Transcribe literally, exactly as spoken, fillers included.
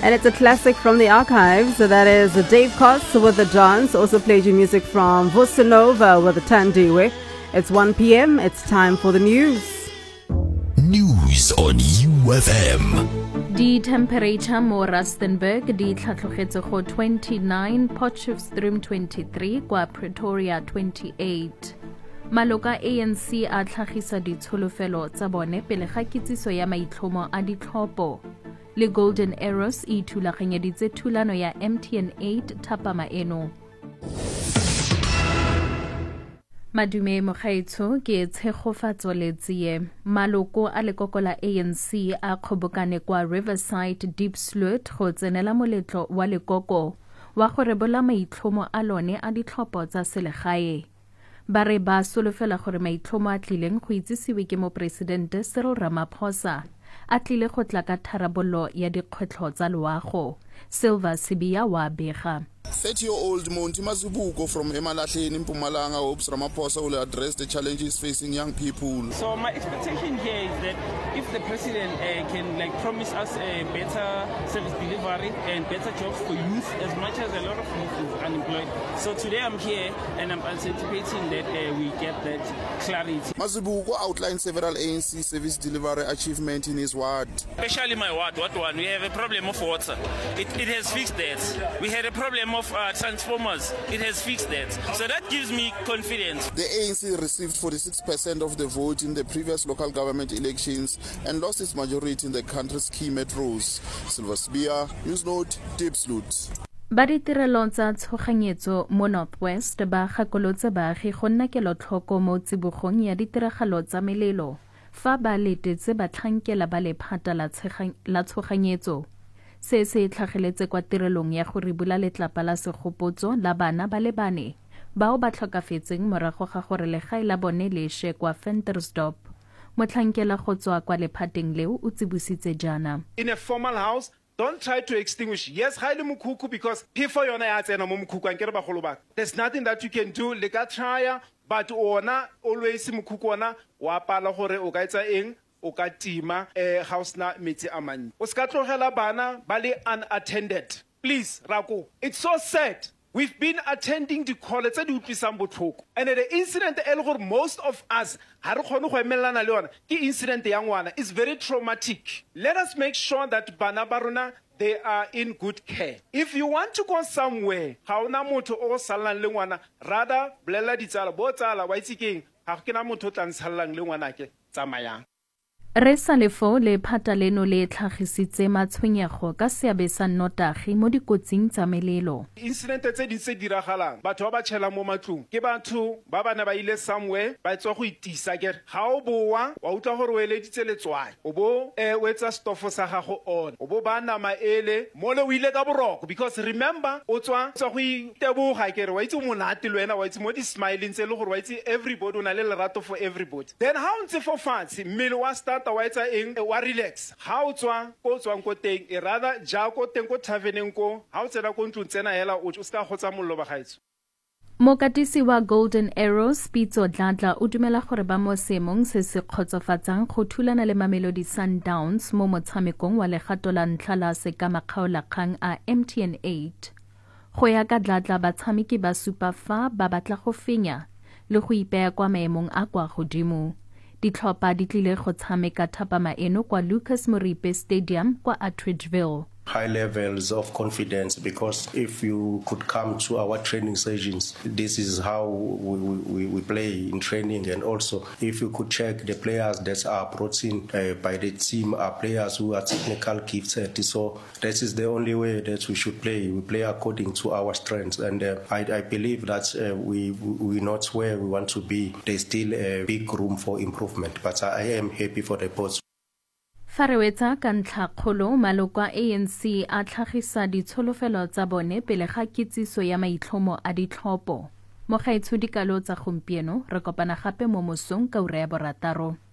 And it's a classic from the archives. So that is Dave Koss with The Dance. Also played you music from Vusanova with The Tandiwe. It's one p.m. It's time for the news. News on U F M. The temperature mo Rustenburg di tlhatlogetse go twenty-nine, Potchefstroom twenty-three, kwa Pretoria twenty-eight. Maloka A N C a tlhagisa ditsholofelo tsa bone pele ga kitsiso ya maitlhomo a ditlhopho. Le Golden Arrows e thulaganyeditse thulano ya M T N eight thapama eno. Madume mogaetsho ke tshegofatso letsie. Maloko a lekoko la A N C a kgobokane kwa Riverside Deep Sloot go tsenela moletlo wa lekoko wa go rebola maitlhomo a lone a ditlhopho tsa selegae. Ba re ba solofela gore maitlhomo a tlileng go itsisiwe ke moporesidente Cyril Ramaphosa a tlile go tla ka tharabollo ya dikgwetlho tsa loago. Silva Sibia wa bega. thirty-year-old Monty Mazibuko from Emalahleni in Mpumalanga hopes Ramaphosa will address the challenges facing young people. So my expectation here is that if the president uh, can like promise us a better service delivery and better jobs for youth, as much as a lot of youth is unemployed. So today I'm here and I'm anticipating that uh, we get that clarity. Mazibuko outlined several A N C service delivery achievements in his ward. Especially my ward, what one? We have a problem of water. It, it has fixed that. We had a problem of uh, transformers. It has fixed that. So that gives me confidence. The A N C received forty-six percent of the vote in the previous local government elections and lost its majority in the country's key metros. Silva Sibia, Newsnote, Deep Sloot. Ba ditirelong tsa tshoganyetso mo Northwest ba gakolotse baagi go nna kelotlhoko mo tsibogong ya ditiragalo tsa melelo fa ba letetse batlhankela ba lephata la tshoganyetso. Se se tlhageletse kwa tirelong ya go ribola letlapa la segopotso la bana ba le bane bao ba tlhokafetseng morago ga gore legae la bone le she kwa Ventersdorp. Motlhankela go tswa kwa lephateng leo o tsibusitse jana. In a formal house, don't try to extinguish. Yes, highly mukhuku because pifo yona ya tsena mo mukhuku ankere bagolo ba. There's nothing that you can do. Le ka try, but ona always mukhuku ona wa pala gore o ka etsa eng o ka tima eh house na metsi a mane. O ska tlogela bana ba le unattended. Please, Rako. It's so sad. We've been attending the call tsa di utlwisang botlhoko. And the incident e le gore most of us ha re khone go emelana le yona ke incident ya ngwana is very traumatic. Let us make sure that bana ba rona they are in good care. If you want to go somewhere, ha ona motho o salang le ngwana, rather blela ditsala bo tsala wa itse keng ha ke na motho tla ntshallang le ngwana ke tsamayang. Re sa lefo le phata leno le tlhagisitse matshwenyego ka seabe sa nnotagi mo dikotsing tsa melelo. Incident tse di se diragalang batho ba ba tshela mo matlong ke batho ba bana ba ile somewhere ba tswa go itisa ke ga o boa wa utla gore o eleditse letswai o bo e o etsa stofo sa gago on o bo ba na maele mo le o ile ka boroko because remember o tswa tswa go iteboga ke re wa itse monate le wena wa itse mo di smiling tse le gore wa itse everybody o na le lerato for everybody. Then how ntse for fancy mmele wa start wa etsa eng wa relax ha o tswa ko tswang ko teng e rather ja ko teng ko taverneng ko ha o tsena ko ntlo tsena hela o ska gotsa mollo ba gaetso. Mokatisi wa Golden Arrows Pitso Dladla o dumela gore ba mo seemong se se kgotsofatsang go thulana le Mamelodi Sundowns mo motshamekong wa legato la ntlha la sekamakaolakgang a M T N eight. Go ya ka Dladla batshameki ba supa fa ba batla go fenya le go ipeya kwa maemong a kwa godimo. Ditlhopha di tlile go tshameka thapama eno kwa Lucas Moripe Stadium kwa Atteridgeville. High levels of confidence because if you could come to our training sessions, this is how we, we, we play in training, and also if you could check the players that are brought in uh, by the team are players who are technical gifted. So this is the only way that we should play. We play according to our strengths, and uh, I, I believe that uh, we we're not where we want to be. There's still a big room for improvement, but I am happy for the boys. Fa re wetsa ka ntlha kgolo maloko a A N C a tlhagisa ditsholofelo tsa bone pele ga kitsiso ya maitlhomo a ditlhopho. Mo gaetsho dikalo tsa gompieno re kopana gape mo mosong ka ura ya borataro.